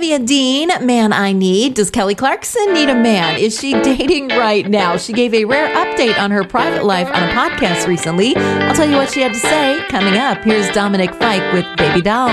Leah Dean, Man I Need. Does Kelly Clarkson need a man? Is she dating right now? She gave a rare update on her private life on a podcast recently. I'll tell you what she had to say coming up. Here's Dominic Fike with Baby Doll.